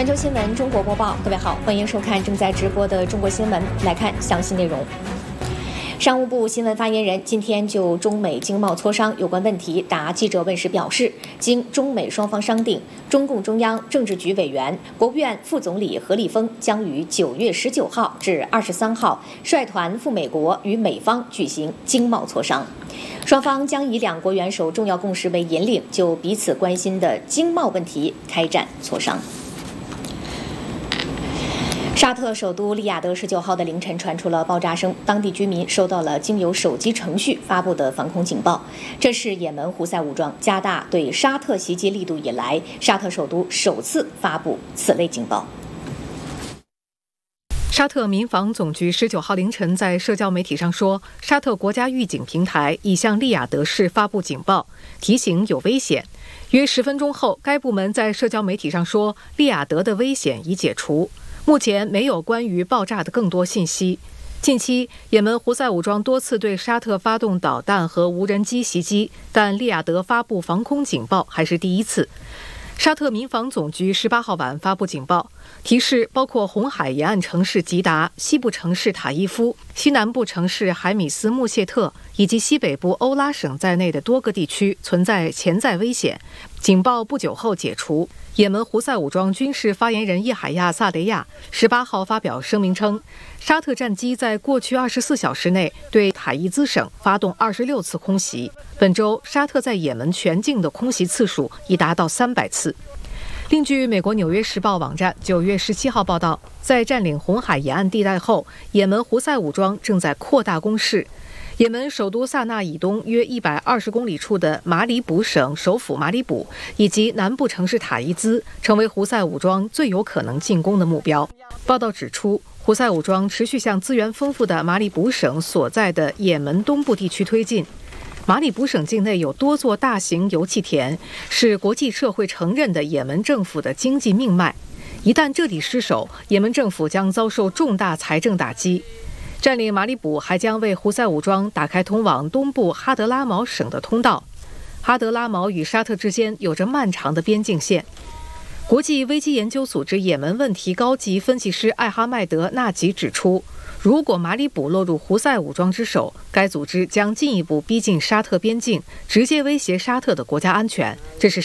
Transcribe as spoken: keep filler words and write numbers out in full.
全球新闻中国播报，各位好，欢迎收看正在直播的中国新闻。来看详细内容。商务部新闻发言人今天就中美经贸磋商有关问题答记者问时表示，经中美双方商定，中共中央政治局委员、国务院副总理何立峰将于九月十九号至二十三号率团赴美国与美方举行经贸磋商。双方将以两国元首重要共识为引领，就彼此关心的经贸问题开展磋商。沙特首都利雅得十九号的凌晨传出了爆炸声，当地居民收到了经由手机程序发布的防空警报。这是也门胡塞武装加大对沙特袭击力度以来，沙特首都首次发布此类警报。 沙特民防总局十九号凌晨在社交媒体上说，沙特国家预警平台已向利雅得市发布警报，提醒有危险。约十分钟后，该部门在社交媒体上说，利雅得的危险已解除。目前没有关于爆炸的更多信息。近期，也门胡塞武装多次对沙特发动导弹和无人机袭击，但利雅得发布防空警报还是第一次。沙特民防总局十八号晚发布警报，提示包括红海沿岸城市吉达、西部城市塔伊夫、西南部城市海米斯穆谢特以及西北部欧拉省在内的多个地区存在潜在危险。警报不久后解除。也门胡塞武装军事发言人叶海亚·萨雷亚十八号发表声明称，沙特战机在过去二十四小时内对塔伊兹省发动二十六次空袭。本周，沙特在也门全境的空袭次数已达到三百次。另据美国《纽约时报》网站九月十七号报道，在占领红海沿岸地带后，也门胡塞武装正在扩大攻势。也门首都萨那以东约一百二十公里处的马里卜省首府马里卜以及南部城市塔伊兹成为胡塞武装最有可能进攻的目标。报道指出，胡塞武装持续向资源丰富的马里卜省所在的也门东部地区推进。马里卜省境内有多座大型油气田，是国际社会承认的也门政府的经济命脉。一旦这里失守，也门政府将遭受重大财政打击。占领马里卜还将为胡塞武装打开通往东部哈德拉毛省的通道。哈德拉毛与沙特之间有着漫长的边境线。国际危机研究组织也门问题高级分析师艾哈迈德·纳吉指出，如果马里卜落入胡塞武装之手，该组织将进一步逼近沙特边境，直接威胁沙特的国家安全。这是